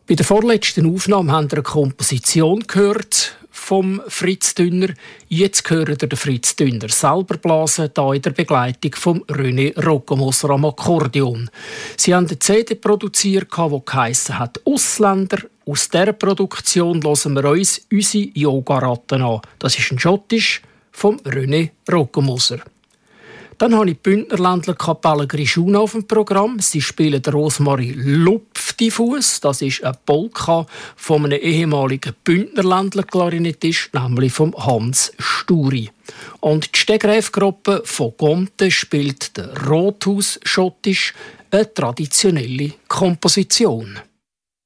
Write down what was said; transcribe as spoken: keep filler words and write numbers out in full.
Bei der vorletzten Aufnahme haben wir eine Komposition gehört vom Fritz Dünner. Jetzt hören wir den Fritz Dünner selber blasen, hier in der Begleitung von René Roccomoser am Akkordeon. Sie haben eine C D produziert, die geheissen hat «Ausländer». Aus dieser Produktion hören wir uns unsere Yoga-Ratten an. Das ist ein Schottisch von René Roccomoser. Dann habe ich die Bündnerländler Kapelle Grischuna auf dem Programm. Sie spielen Rosmarie Lupfdifuss. Das ist eine Polka von einem ehemaligen Bündnerländler Klarinettist, nämlich vom Hans Sturi. Und die Stegreifgruppe von Gomte spielt der Rothaus Schottisch, eine traditionelle Komposition.